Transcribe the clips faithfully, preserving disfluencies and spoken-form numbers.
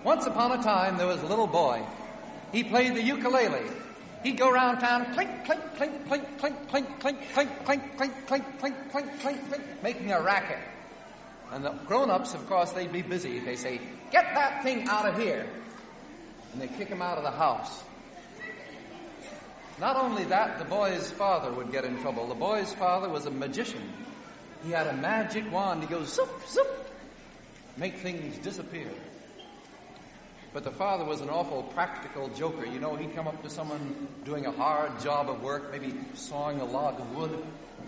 Once upon a time, there was a little boy. He played the ukulele. He'd go around town, clink, clink, clink, clink, clink, clink, clink, clink, clink, clink, clink, clink, clink, clink, clink, making a racket. And the grown-ups, of course, they'd be busy. They say, "Get that thing out of here." And they kick him out of the house. Not only that, the boy's father would get in trouble. The boy's father was a magician. He had a magic wand. He goes, zoop, zoop, make things disappear. But the father was an awful practical joker. You know, he'd come up to someone doing a hard job of work, maybe sawing a log of wood.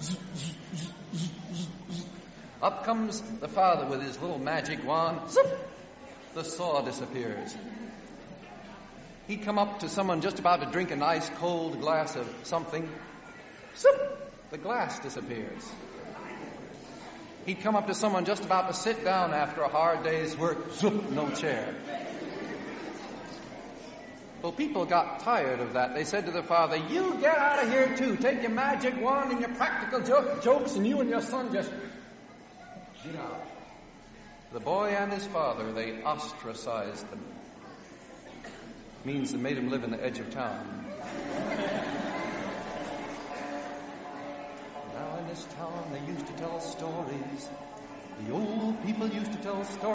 Up comes the father with his little magic wand. Zoop! The saw disappears. He'd come up to someone just about to drink a nice cold glass of something. Zoop! The glass disappears. He'd come up to someone just about to sit down after a hard day's work. Zoop! No chair. Well, people got tired of that. They said to the father, "You get out of here, too. Take your magic wand and your practical jo- jokes, and you and your son just get out." The boy and his father, they ostracized them. Means they made him live in the edge of town. Now in this town, they used to tell stories. The old people used to tell stories.